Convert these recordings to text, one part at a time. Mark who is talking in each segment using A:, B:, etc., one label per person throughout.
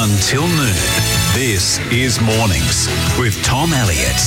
A: until noon. This is Mornings with Tom Elliott.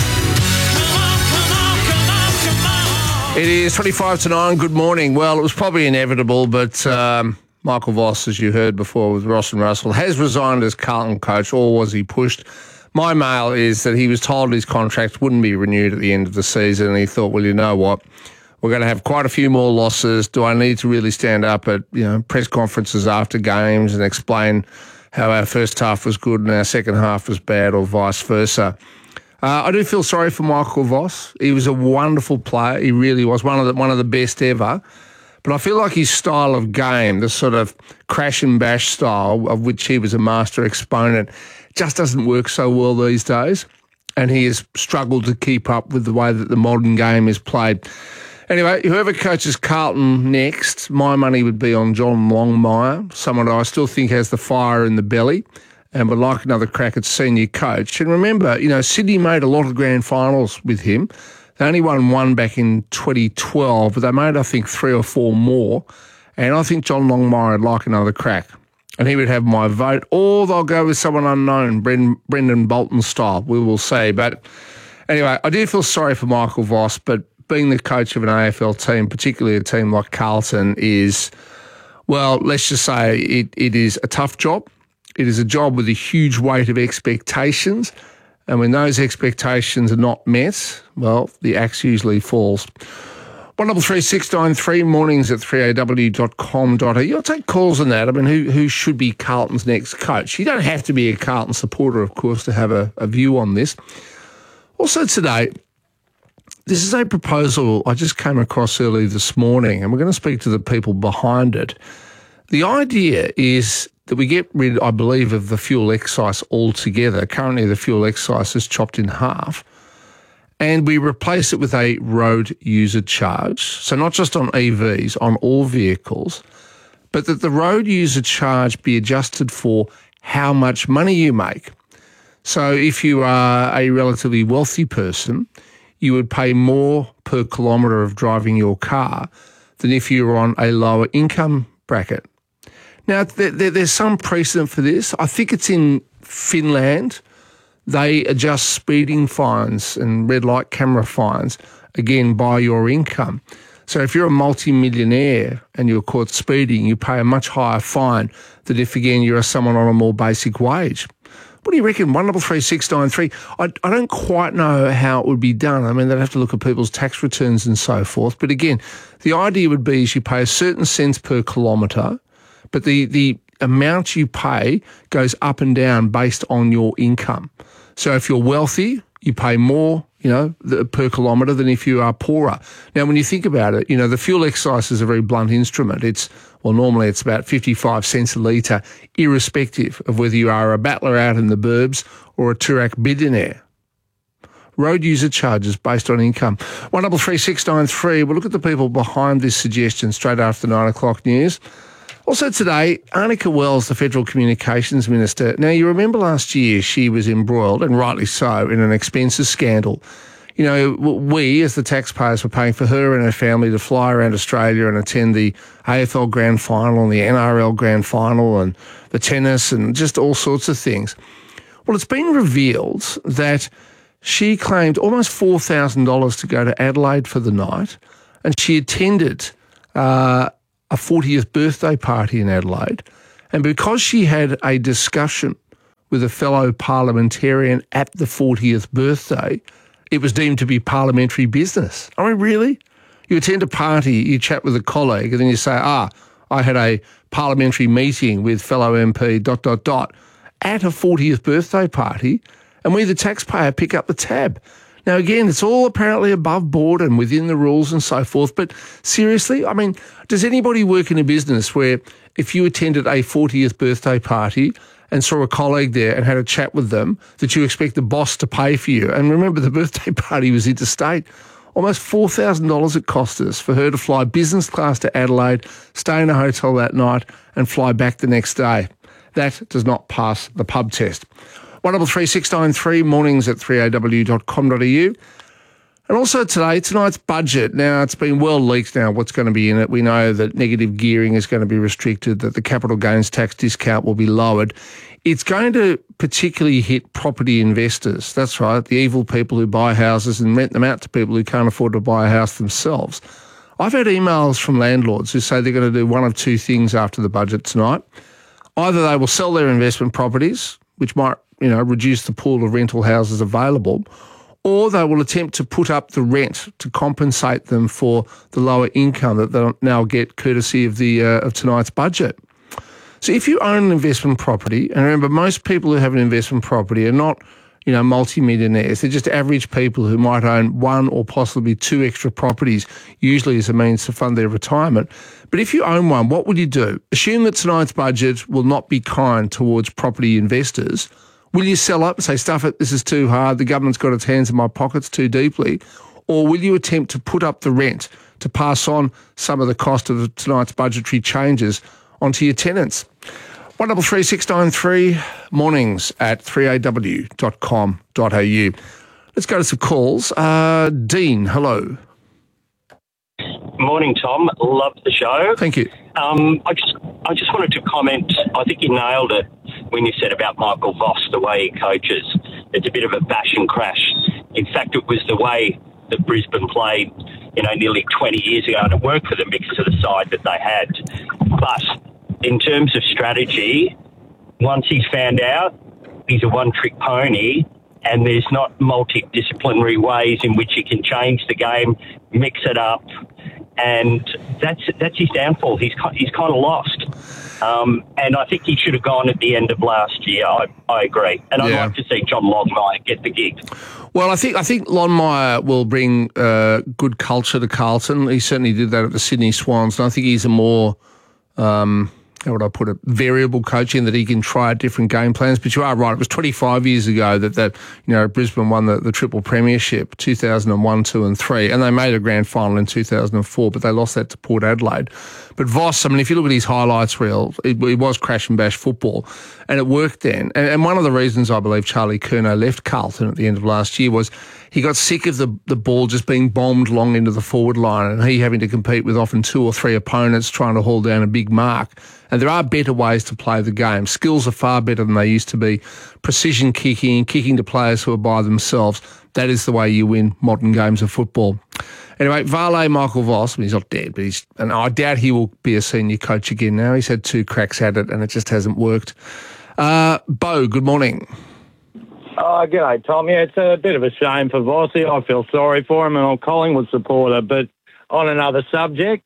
B: It is 25 to 9. Good morning. Well, it was probably inevitable, but Michael Voss, as you heard before with Ross and Russell, has resigned as Carlton coach, or was he pushed? My mail is that he was told his contract wouldn't be renewed at the end of the season, and he thought, well, you know what? We're going to have quite a few more losses. Do I need to really stand up at press conferences after games and explain how our first half was good and our second half was bad, or vice versa? I do feel sorry for Michael Voss. He was a wonderful player. He really was one of the best ever. But I feel like his style of game, the sort of crash and bash style of which he was a master exponent, just doesn't work so well these days. And he has struggled to keep up with the way that the modern game is played. Anyway, whoever coaches Carlton next, my money would be on John Longmire, someone I still think has the fire in the belly and would like another crack at senior coach. And remember, Sydney made a lot of grand finals with him. They only won one back in 2012, but they made, I think, 3 or 4 more. And I think John Longmire would like another crack. And he would have my vote. Or they'll go with someone unknown, Brendan Bolton style. We will see. But anyway, I do feel sorry for Michael Voss, but being the coach of an AFL team, particularly a team like Carlton, is, well, let's just say it is a tough job. It is a job with a huge weight of expectations. And when those expectations are not met, well, the axe usually falls. 133693, mornings at 3aw.com.au. I'll take calls on that. I mean, who should be Carlton's next coach? You don't have to be a Carlton supporter, of course, to have a view on this. Also today, this is a proposal I just came across early this morning, and we're going to speak to the people behind it. The idea is that we get rid, I believe, of the fuel excise altogether. Currently, the fuel excise is chopped in half, and we replace it with a road user charge. So not just on EVs, on all vehicles, but that the road user charge be adjusted for how much money you make. So if you are a relatively wealthy person, you would pay more per kilometre of driving your car than if you were on a lower income bracket. Now, there's some precedent for this. I think it's in Finland. They adjust speeding fines and red light camera fines, again, by your income. So if you're a multi-millionaire and you're caught speeding, you pay a much higher fine than if, again, you're someone on a more basic wage. What do you reckon? 133693. I don't quite know how it would be done. I mean, they'd have to look at people's tax returns and so forth. But again, the idea would be is you pay a certain cents per kilometre, but the amount you pay goes up and down based on your income. So if you're wealthy, you pay more, per kilometre than if you are poorer. Now, when you think about it, the fuel excise is a very blunt instrument. Normally it's about 55 cents a litre, irrespective of whether you are a battler out in the burbs or a Toorak billionaire. Road user charges based on income. 133693. We'll look at the people behind this suggestion straight after 9 o'clock news. Also today, Anika Wells, the Federal Communications Minister. Now, you remember last year she was embroiled, and rightly so, in an expenses scandal. We, as the taxpayers, were paying for her and her family to fly around Australia and attend the AFL Grand Final and the NRL Grand Final and the tennis and just all sorts of things. Well, it's been revealed that she claimed almost $4,000 to go to Adelaide for the night, and she attended a 40th birthday party in Adelaide. And because she had a discussion with a fellow parliamentarian at the 40th birthday, it was deemed to be parliamentary business. I mean, really? You attend a party, you chat with a colleague, and then you say, I had a parliamentary meeting with fellow MP, ... at a 40th birthday party, and we, the taxpayer, pick up the tab. Now, again, it's all apparently above board and within the rules and so forth, but seriously, I mean, does anybody work in a business where if you attended a 40th birthday party and saw a colleague there and had a chat with them, that you expect the boss to pay for you? And remember, the birthday party was interstate. Almost $4,000 it cost us for her to fly business class to Adelaide, stay in a hotel that night and fly back the next day. That does not pass the pub test. 133693, mornings at 3aw.com.au. And also tonight's budget. Now, it's been well leaked now what's going to be in it. We know that negative gearing is going to be restricted, that the capital gains tax discount will be lowered. It's going to particularly hit property investors. That's right, the evil people who buy houses and rent them out to people who can't afford to buy a house themselves. I've had emails from landlords who say they're going to do one of two things after the budget tonight. Either they will sell their investment properties, which might, reduce the pool of rental houses available, or they will attempt to put up the rent to compensate them for the lower income that they'll now get courtesy of of tonight's budget. So if you own an investment property, and remember, most people who have an investment property are not, multi-millionaires. They're just average people who might own one or possibly two extra properties, usually as a means to fund their retirement. But if you own one, what would you do? Assume that tonight's budget will not be kind towards property investors. Will you sell up and say, stuff it, this is too hard, the government's got its hands in my pockets too deeply? Or will you attempt to put up the rent to pass on some of the cost of tonight's budgetary changes onto your tenants? 133693, mornings at 3aw.com.au. Let's go to some calls. Dean, hello.
C: Morning, Tom. Love the show.
B: Thank you.
C: I just wanted to comment. I think you nailed it when you said about Michael Voss, the way he coaches. It's a bit of a bash and crash. In fact, it was the way that Brisbane played, nearly 20 years ago, and it worked for them because of the side that they had. But in terms of strategy, once he's found out he's a one-trick pony and there's not multidisciplinary ways in which he can change the game, mix it up, and that's his downfall. He's kind of lost. And I think he should have gone at the end of last year. I agree. And I'd like to see John Longmire get the gig.
B: Well, I think Longmire will bring good culture to Carlton. He certainly did that at the Sydney Swans, and I think he's a more how would I put it, variable coach in that he can try different game plans. But you are right, it was 25 years ago that Brisbane won the triple premiership, 2001, 2 and 3, and they made a grand final in 2004, but they lost that to Port Adelaide. But Voss, if you look at his highlights reel, it was crash and bash football, and it worked then. And one of the reasons I believe Charlie Curnow left Carlton at the end of last year was he got sick of the ball just being bombed long into the forward line and he having to compete with often two or three opponents trying to haul down a big mark. And there are better ways to play the game. Skills are far better than they used to be. Precision kicking to players who are by themselves. That is the way you win modern games of football. Anyway, Vale Michael Voss, he's not dead, but and I doubt he will be a senior coach again now. He's had 2 cracks at it and it just hasn't worked. Bo, good morning.
D: Oh, g'day, Tom. Yeah, it's a bit of a shame for Vossi. I feel sorry for him and I'm a Collingwood supporter. But on another subject,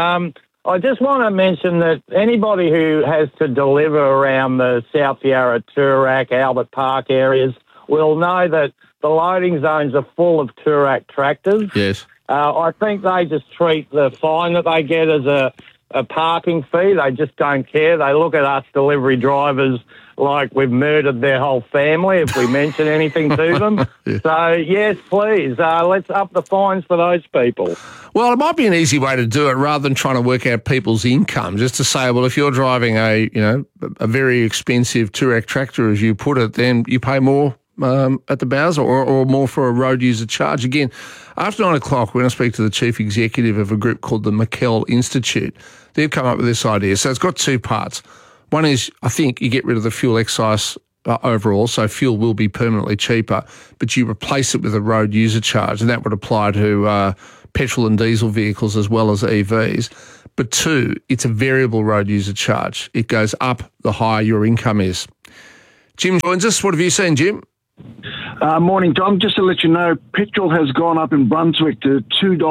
D: I just want to mention that anybody who has to deliver around the South Yarra, Toorak, Albert Park areas will know that the loading zones are full of Toorak tractors.
B: Yes.
D: I think they just treat the fine that they get as a parking fee. They just don't care. They look at us delivery drivers like we've murdered their whole family if we mention anything to them. Yeah. So, yes, please, let's up the fines for those people.
B: Well, it might be an easy way to do it rather than trying to work out people's income, just to say, well, if you're driving a very expensive Toorak tractor, as you put it, then you pay more at the Bowser or more for a road user charge. Again, after 9 o'clock, we're going to speak to the chief executive of a group called the McKell Institute. They've come up with this idea. So it's got 2 parts. One is, I think, you get rid of the fuel excise overall, so fuel will be permanently cheaper, but you replace it with a road user charge, and that would apply to petrol and diesel vehicles as well as EVs. But 2, it's a variable road user charge. It goes up the higher your income is. Jim joins us. What have you seen, Jim?
E: Morning, Tom. Just to let you know, petrol has gone up in Brunswick to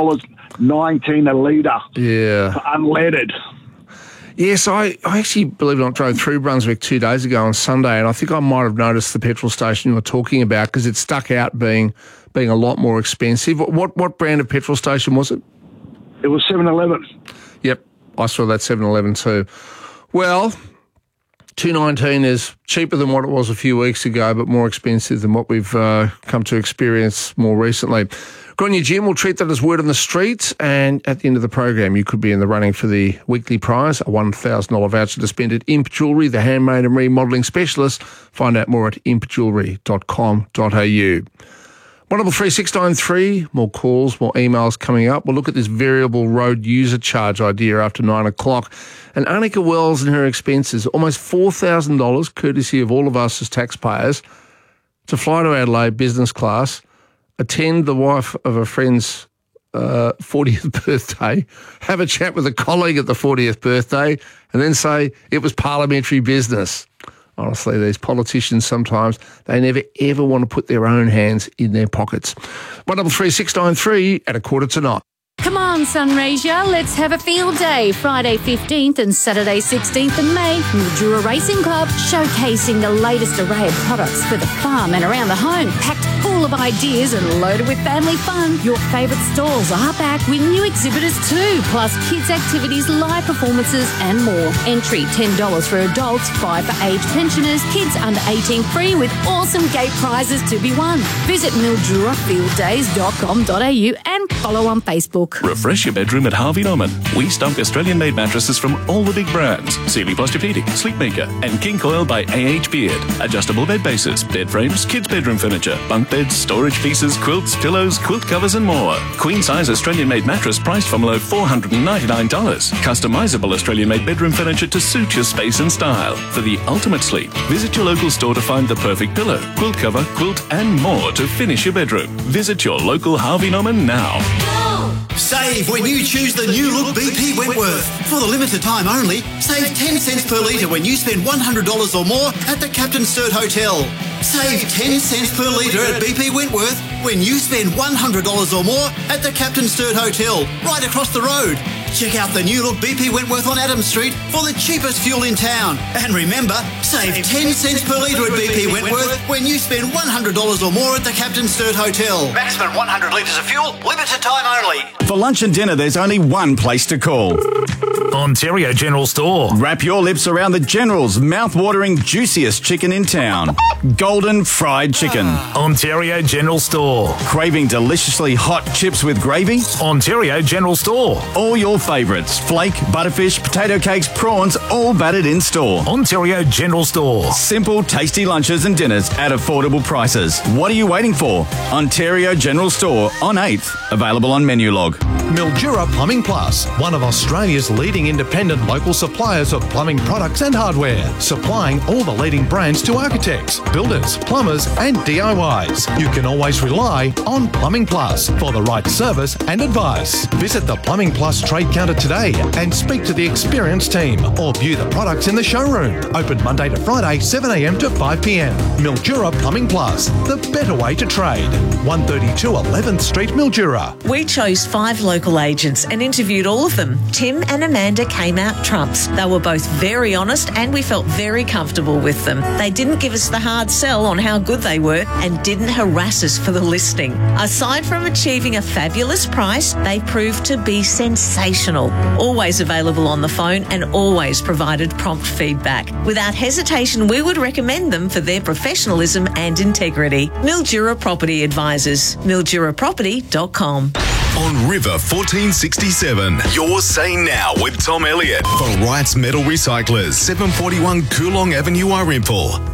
E: $2.19 a litre.
B: Yeah.
E: For unleaded.
B: Yes, I actually, believe it or not, drove through Brunswick 2 days ago on Sunday, and I think I might have noticed the petrol station you were talking about because it stuck out being a lot more expensive. What brand of petrol station was it?
E: It was 7-Eleven.
B: Yep, I saw that 7-Eleven too. Well, $2.19 is cheaper than what it was a few weeks ago, but more expensive than what we've come to experience more recently. Good on you, Jim. We'll treat that as word on the street, and at the end of the program, you could be in the running for the weekly prize, a $1,000 voucher to spend at Imp Jewellery, the handmade and remodelling specialist. Find out more at impjewellery.com.au. 133 more calls, more emails coming up. We'll look at this variable road user charge idea after 9 o'clock. And Annika Wells and her expenses, almost $4,000, courtesy of all of us as taxpayers, to fly to Adelaide business class, attend the wife of a friend's 40th birthday, have a chat with a colleague at the 40th birthday, and then say it was parliamentary business. Honestly, these politicians sometimes, they never ever want to put their own hands in their pockets. 133 at 9:15.
F: Come on, Sunraysia, let's have a field day. Friday 15th and Saturday 16th of May, Mildura Racing Club, showcasing the latest array of products for the farm and around the home. Packed full of ideas and loaded with family fun. Your favourite stalls are back with new exhibitors too, plus kids' activities, live performances and more. Entry $10 for adults, $5 for aged pensioners, kids under 18 free with awesome gate prizes to be won. Visit mildurafielddays.com.au and follow on Facebook.
G: Refresh your bedroom at Harvey Norman. We stock Australian-made mattresses from all the big brands. Sealy Posturepedic, Sleepmaker and King Coil by A.H. Beard. Adjustable bed bases, bed frames, kids' bedroom furniture, bunk beds, storage pieces, quilts, pillows, quilt covers and more. Queen-size Australian-made mattress priced from below $499. Customizable Australian-made bedroom furniture to suit your space and style. For the ultimate sleep, visit your local store to find the perfect pillow, quilt cover, quilt and more to finish your bedroom. Visit your local Harvey Norman now.
H: Save when you choose the new look BP Wentworth. For the limited time only, save 10 cents per litre when you spend $100 or more at the Captain Sturt Hotel. Save 10 cents per litre at BP Wentworth when you spend $100 or more at the Captain Sturt Hotel, right across the road. Check out the new look BP Wentworth on Adams Street for the cheapest fuel in town. And remember, save 10 cents per litre at BP Wentworth when you spend $100 or more at the Captain Sturt Hotel. Maximum 100 litres of fuel, limited time only.
I: For lunch and dinner, there's only one place to call.
A: Ontario General Store.
I: Wrap your lips around the General's mouth-watering, juiciest chicken in town. Golden fried chicken.
A: Ontario General Store.
I: Craving deliciously hot chips with gravy?
A: Ontario General Store.
I: All your favourites. Flake, butterfish, potato cakes, prawns, all battered in store.
A: Ontario General Store.
I: Simple, tasty lunches and dinners at affordable prices. What are you waiting for? Ontario General Store on 8th. Available on Menulog.
J: Mildura Plumbing Plus, one of Australia's leading independent local suppliers of plumbing products and hardware, supplying all the leading brands to architects, builders, plumbers and DIYs. You can always rely on Plumbing Plus for the right service and advice. Visit the Plumbing Plus trade counter today and speak to the experienced team or view the products in the showroom. Open Monday to Friday, 7 a.m. to 5 p.m. Mildura Plumbing Plus, the better way to trade. 132 11th Street, Mildura.
K: We chose 5 local agents and interviewed all of them. Tim and Amanda came out trumps. They were both very honest and we felt very comfortable with them. They didn't give us the hard sell on how good they were and didn't harass us for the listing. Aside from achieving a fabulous price, they proved to be sensational. Always available on the phone and always provided prompt feedback. Without hesitation, we would recommend them for their professionalism and integrity. Mildura Property Advisors. MilduraProperty.com.
L: On River 1467, you're saying now with Tom Elliott for Wright's Metal Recyclers, 741 Coolong Avenue, Irimple.